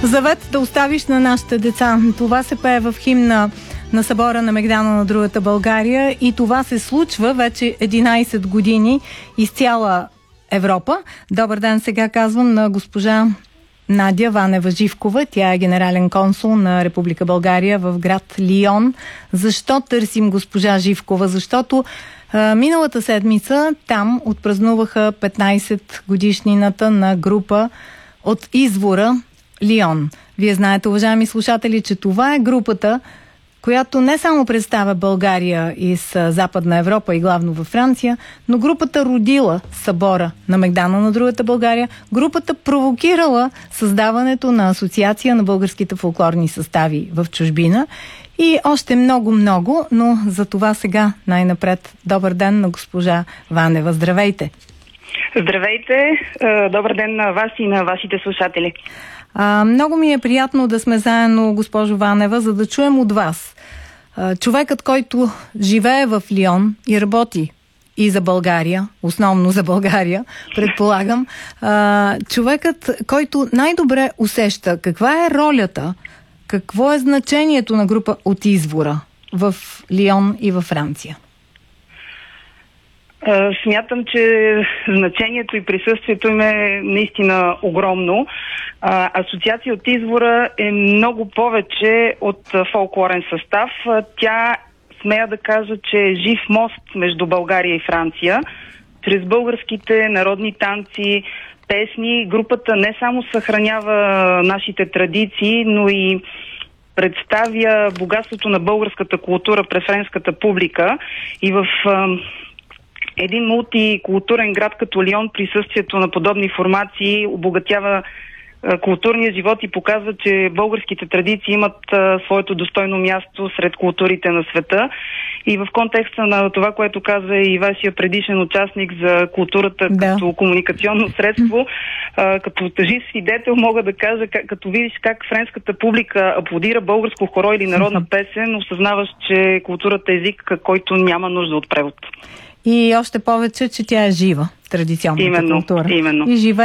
Завет да оставиш на нашите деца. Това се пее в химна на събора на Мегдана на другата България и това се случва вече 11 години из цяла Европа. Добър ден, сега казвам на госпожа Надя Ванева-Живкова. Тя е генерален консул на Република България в град Лион. Защо търсим госпожа Живкова? Защото миналата седмица там отпразнуваха 15 годишнината на група от извора Лион. Вие знаете, уважаеми слушатели, че това е групата, която не само представя България из Западна Европа и главно във Франция, но групата родила събора на Мегдана на другата България, групата провокирала създаването на Асоциация на българските фолклорни състави в чужбина и още много, но за това сега най-напред добър ден на госпожа Ванева. Здравейте! Здравейте! Добър ден на вас и на вашите слушатели. Много ми е приятно да сме заедно, госпожо Ванева, за да чуем от вас. Човекът, който живее в Лион и работи и за България, основно за България, предполагам, човекът, който най-добре усеща каква е ролята, какво е значението на група от извора в Лион и във Франция? Смятам, че значението и присъствието им е наистина огромно. Асоциация от извора е много повече от фолклорен състав. Тя, смея да кажа, че е жив мост между България и Франция. Чрез българските народни танци, песни, групата не само съхранява нашите традиции, но и представя богатството на българската култура пред френската публика. И в един мултикултурен град като Лион присъствието на подобни формации обогатява културния живот и показва, че българските традиции имат своето достойно място сред културите на света. И в контекста на това, което каза и вашия предишен участник за културата като комуникационно средство, като жив свидетел мога да кажа, като видиш как френската публика аплодира българско хоро или народна песен, осъзнаваш, че културата е език, който няма нужда от превод. И още повече, че тя е жива, традиционната култура. Именно. И живее